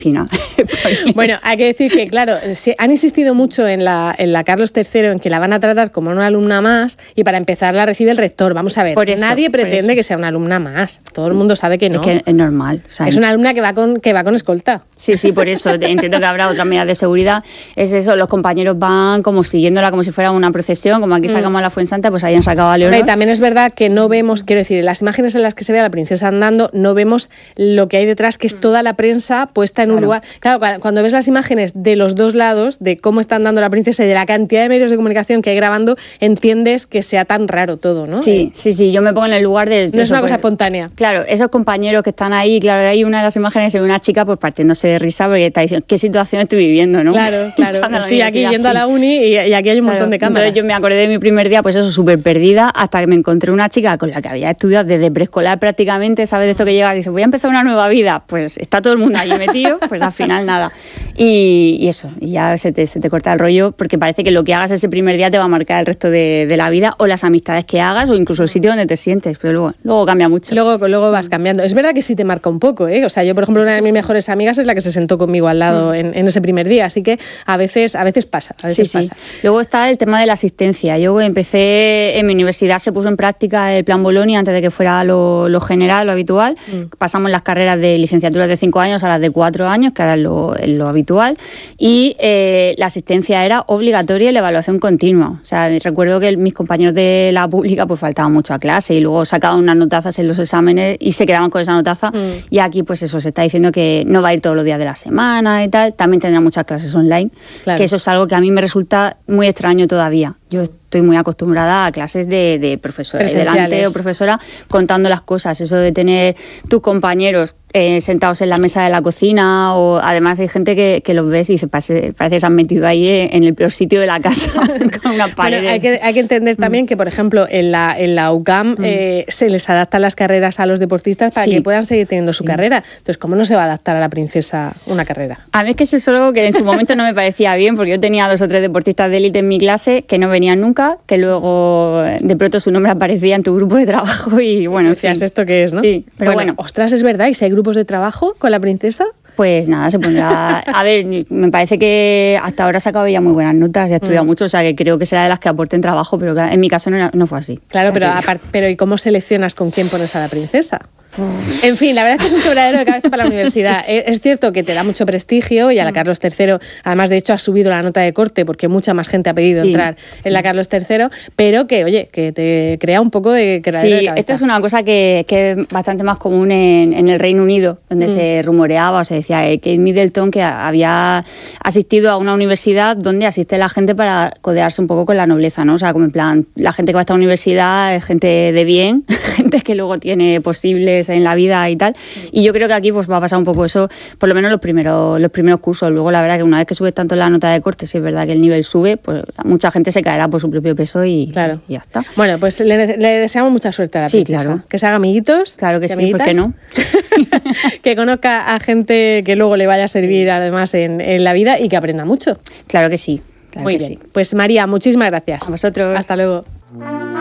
piscina. Bueno, hay que decir que, claro, han insistido mucho en la Carlos III en que la van a tratar como una alumna más y para empezar la recibe el rector. Vamos a ver, nadie pretende que sea una alumna más. Todo el mundo sabe que no. Es que es normal. O sea, es una alumna que va con escolta. Sí, por eso entiendo que habrá otras medidas de seguridad. Es eso, los compañeros van como siguiéndola como si fuera una procesión, como aquí sacamos a la Fuensanta, pues ahí han sacado a Leonor. Y también es verdad que no vemos, quiero decir, en las imágenes en las que se ve a la princesa andando, no vemos lo que hay detrás, que es toda la prensa puesta en un lugar. Claro, cuando ves las imágenes de los dos lados, de cómo está andando la princesa y de la cantidad de medios de comunicación que hay grabando, entiendes que sea tan raro todo, ¿no? Sí, yo me pongo en el lugar de no es una cosa espontánea. Claro, esos compañeros que están ahí, claro, hay una de las imágenes de una chica pues partiéndose de risa porque está diciendo, ¿qué situación estoy viviendo, no? Claro, estoy aquí yendo a la uni y aquí hay un montón de cámaras. Entonces yo me acordé de mi primer día, pues eso, súper perdida, hasta que me encontré una chica con la que había estudiado desde preescolar prácticamente, ¿sabes? De esto que llega y dice, voy a empezar una nueva vida, pues está todo el mundo allí metido, pues al final nada. Y eso, y ya se te corta el rollo, porque parece que lo que hagas ese primer día te va a marcar el resto de la vida, o las amistades que hagas, o incluso el sitio donde te sientes, pero luego cambia mucho. Luego vas cambiando. Es verdad que sí te marca un poco, ¿eh? O sea, yo, por ejemplo, una de mis mejores amigas es la que se sentó conmigo al lado en ese primer día, así que a veces pasa. Pasa. Luego está el tema de la asistencia. Yo empecé, en mi universidad se puso en práctica el plan Bolonia antes de que fuera lo general, lo habitual. Pasamos las carreras de licenciaturas de 5 años a las de 4 años, que ahora es lo habitual, y la asistencia era obligatoria y la evaluación continua. O sea, recuerdo que mis compañeros de la pública pues faltaban mucho a clase y luego sacaban unas notazas en los exámenes y se quedaban con esa notaza. Y aquí pues eso, se está diciendo que no va a ir todos los días de la semana y tal. También tendrá muchas clases online, que eso es algo que a mí me resulta muy extraño todavía. Yo estoy muy acostumbrada a clases de profesora delante o profesora contando las cosas, eso de tener tus compañeros sentados en la mesa de la cocina, o además hay gente que los ves y dice, parece que se han metido ahí en el peor sitio de la casa con una pared. Bueno, hay que entender también que, por ejemplo, en la UCAM se les adaptan las carreras a los deportistas para que puedan seguir teniendo su carrera. Entonces, ¿cómo no se va a adaptar a la princesa una carrera? A mí es que eso es algo que en su momento no me parecía bien, porque yo tenía 2 o 3 deportistas de élite en mi clase que no venían nunca, que luego de pronto su nombre aparecía en tu grupo de trabajo y bueno, decías, ¿esto qué es, no? Sí, pero bueno. Ostras, es verdad, ¿y si hay grupos de trabajo con la princesa? Pues nada, se pondrá... A ver, me parece que hasta ahora ha sacado ya muy buenas notas, ya ha estudiado mucho, o sea que creo que será de las que aporten trabajo, pero en mi caso no fue así. Claro, pero ¿y cómo seleccionas con quién pones a la princesa? En fin, la verdad es que es un quebradero de cabeza para la universidad. Es cierto que te da mucho prestigio y a la Carlos III, además de hecho ha subido la nota de corte porque mucha más gente ha pedido entrar en la Carlos III, pero que, oye, que te crea un poco de quebradero de cabeza. Esto es una cosa que es bastante más común en el Reino Unido, donde se rumoreaba o se decía Kate Middleton que había asistido a una universidad donde asiste la gente para codearse un poco con la nobleza, ¿no? O sea, como en plan, la gente que va a esta universidad es gente de bien, gente que luego tiene posibles en la vida y tal, y yo creo que aquí pues va a pasar un poco eso, por lo menos los primeros cursos. Luego la verdad que una vez que subes tanto la nota de corte, si es verdad que el nivel sube, pues mucha gente se caerá por su propio peso y ya está. Bueno, pues le deseamos mucha suerte a la princesa. Claro. Que se haga amiguitos. Claro que sí, ¿por qué no? Que conozca a gente que luego le vaya a servir además en la vida y que aprenda mucho. Claro que sí. Muy bien. Pues María, muchísimas gracias. A vosotros. Hasta luego.